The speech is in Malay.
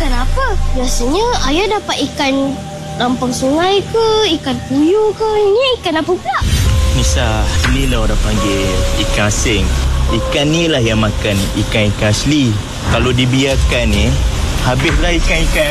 ikan apa? Biasanya ayah dapat ikan lampang sungai ke, ikan puyuh ke. Ini ikan apa pula? Nisa, inilah orang panggil ikan asing. Ikan ni lah yang makan ikan-ikan asli. Kalau dibiarkan ni, habislah ikan-ikan